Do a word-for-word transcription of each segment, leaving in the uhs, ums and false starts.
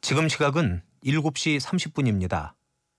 지금 시각은 일곱 시 삼십 분입니다.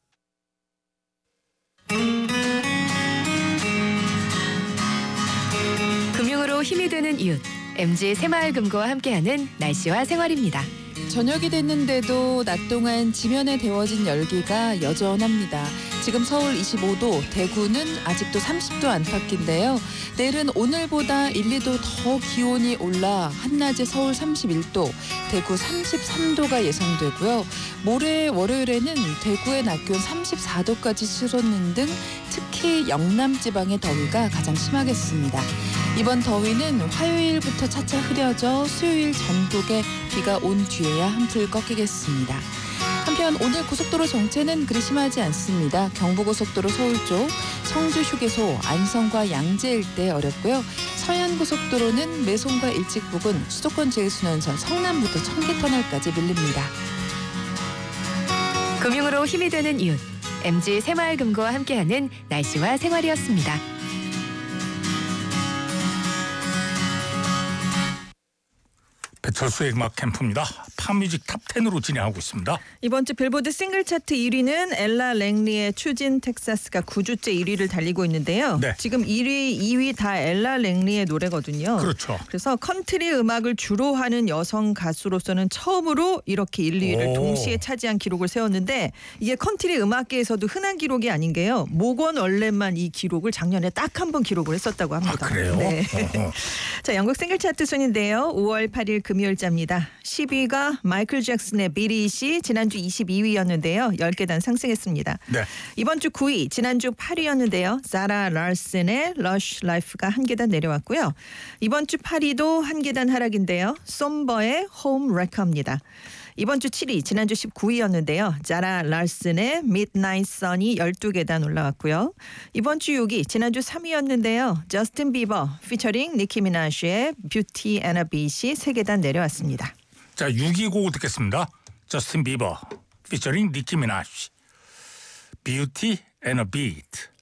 금융으로 힘이 되는 이웃, 엠지 새마을금고와 함께하는 날씨와 생활입니다. 저녁이 됐는데도 낮 동안 지면에 데워진 열기가 여전합니다. 지금 서울 이십오 도, 대구는 아직도 삼십 도 안팎인데요. 내일은 오늘보다 일, 이 도 더 기온이 올라 한낮에 서울 삼십일 도, 대구 삼십삼 도가 예상되고요. 모레 월요일에는 대구의 낮 기온 삼십사 도까지 치솟는 등 특히 영남 지방의 더위가 가장 심하겠습니다. 이번 더위는 화요일부터 차차 흐려져 수요일 전국에 비가 온 뒤에야 한풀 꺾이겠습니다. 한편 오늘 고속도로 정체는 그리 심하지 않습니다. 경부고속도로 서울 쪽 청주 휴게소 안성과 양재 일대 어렵고요. 서해안고속도로는 매송과 일찍 부근 수도권 제일순환선 성남부터 청계터널까지 밀립니다. 금융으로 힘이 되는 이웃, 엠지 새마을금고와 함께하는 날씨와 생활이었습니다. 배철수의 음악 캠프입니다. 팝뮤직 탑텐으로 진행하고 있습니다. 이번 주 빌보드 싱글 차트 일 위는 엘라 랭리의 추진 텍사스가 구 주째 일 위를 달리고 있는데요. 네. 지금 일 위, 이 위 다 엘라 랭리의 노래거든요. 그렇죠. 그래서 컨트리 음악을 주로 하는 여성 가수로서는 처음으로 이렇게 일, 이 위를 오. 동시에 차지한 기록을 세웠는데 이게 컨트리 음악계에서도 흔한 기록이 아닌 게요. 모건 얼렌만 이 기록을 작년에 딱 한 번 기록을 했었다고 합니다. 아, 그래요? 네. 어허. 자, 영국 싱글 차트 순인데요. 오월 팔일 금요일자입니다. 십 위가 마이클 잭슨의 비릿이 지난주 이십이 위였는데요. 열 계단 상승했습니다. 네. 이번 주 구 위, 지난주 팔 위였는데요. 사라 랄슨의 러쉬 라이프가 한 계단 내려왔고요. 이번 주 팔 위도 한 계단 하락인데요. 솜버의 홈 레커입니다. 이번 주 칠 위, 지난주 십구 위였는데요. 자라 랄슨의 미드나잇 선이 열두 계단 올라왔고요. 이번 주 육 위, 지난주 삼 위였는데요. 저스틴 비버 피처링 니키 미나시의 뷰티 앤 어 빛이 세 계단 내려왔습니다. 자, 육 위 곡을 듣겠습니다. 저스틴 비버 피처링 니키 미나시 뷰티 앤 어 비트.